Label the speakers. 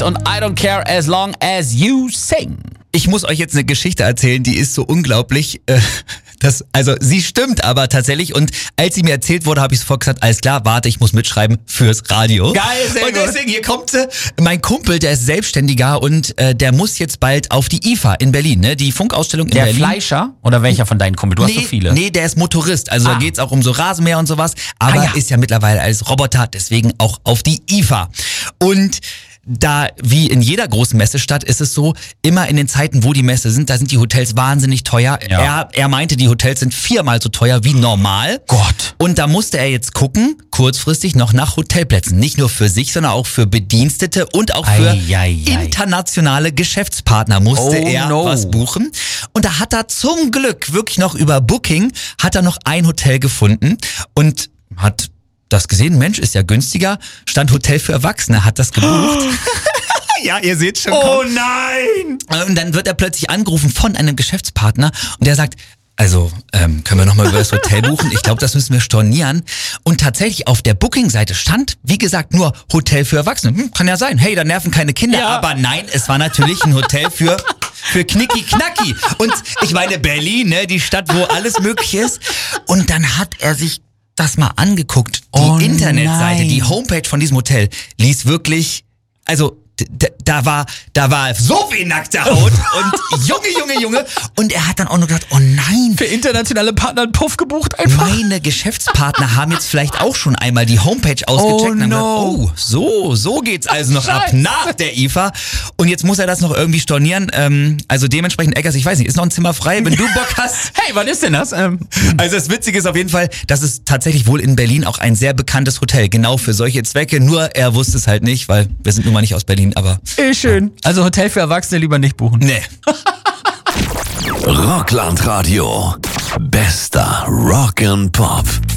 Speaker 1: Und I don't care as long as you sing.
Speaker 2: Ich muss euch jetzt eine Geschichte erzählen, die ist so unglaublich. Also sie stimmt aber tatsächlich. Und als sie mir erzählt wurde, habe ich sofort gesagt, alles klar, warte, ich muss mitschreiben fürs Radio.
Speaker 1: Geil, sehr
Speaker 2: und
Speaker 1: gut.
Speaker 2: deswegen, hier kommt sie. Mein Kumpel, der ist Selbstständiger und der muss jetzt bald auf die IFA in Berlin, ne? Die Funkausstellung in
Speaker 1: Der
Speaker 2: Berlin.
Speaker 1: Fleischer? Oder welcher von deinen Kumpel? Du hast so viele.
Speaker 2: Nee, der ist Motorist. Also da geht's auch um so Rasenmäher und sowas. Aber
Speaker 1: ja.
Speaker 2: ist ja mittlerweile als Roboter, deswegen auch auf die IFA. Und da, wie in jeder großen Messestadt, ist es so, immer in den Zeiten, wo die Messe sind, da sind die Hotels wahnsinnig teuer.
Speaker 1: Ja.
Speaker 2: Er meinte, die Hotels sind 4-mal so teuer wie normal.
Speaker 1: Gott.
Speaker 2: Und da musste er jetzt gucken, kurzfristig noch nach Hotelplätzen. Nicht nur für sich, sondern auch für Bedienstete und auch für internationale Geschäftspartner musste er was buchen. Und da hat er zum Glück wirklich noch über Booking, hat er noch ein Hotel gefunden und hat das gesehen, Mensch, ist ja günstiger, stand Hotel für Erwachsene, hat das gebucht. Ja, ihr seht schon.
Speaker 1: Oh nein!
Speaker 2: Und dann wird er plötzlich angerufen von einem Geschäftspartner und der sagt, also können wir nochmal über das Hotel buchen? Ich glaube, das müssen wir stornieren. Und tatsächlich auf der Booking-Seite stand, wie gesagt, nur Hotel für Erwachsene. Kann ja sein, hey, da nerven keine Kinder.
Speaker 1: Ja.
Speaker 2: Aber nein, es war natürlich ein Hotel für Knicki Knacki. Und ich meine, Berlin, ne, die Stadt, wo alles möglich ist. Und dann hat er sich das mal angeguckt. Die Internetseite, die Homepage von diesem Hotel ließ wirklich, also da war so viel nackte Haut und Junge. Und er hat dann auch nur gedacht, oh nein.
Speaker 1: Für internationale Partner einen Puff gebucht einfach.
Speaker 2: Meine Geschäftspartner haben jetzt vielleicht auch schon einmal die Homepage ausgecheckt und haben gedacht, so geht's also noch ab nach der IFA. Und jetzt muss er das noch irgendwie stornieren. Also dementsprechend, Eggers, ich weiß nicht, ist noch ein Zimmer frei, wenn du Bock hast.
Speaker 1: Hey, wann ist denn das?
Speaker 2: Also das Witzige ist auf jeden Fall, dass es tatsächlich wohl in Berlin auch ein sehr bekanntes Hotel, genau für solche Zwecke. Nur er wusste es halt nicht, weil wir sind nun mal nicht aus Berlin, aber...
Speaker 1: Schön. Also Hotel für Erwachsene lieber nicht buchen.
Speaker 2: Nee.
Speaker 3: Rockland Radio. Bester Rock and Pop.